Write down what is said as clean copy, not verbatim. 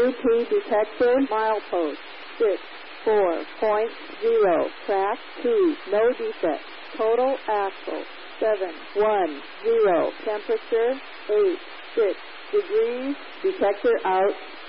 UT detector milepost 64.0, track 2, no defect, total axle 710, temperature 86 degrees, detector out.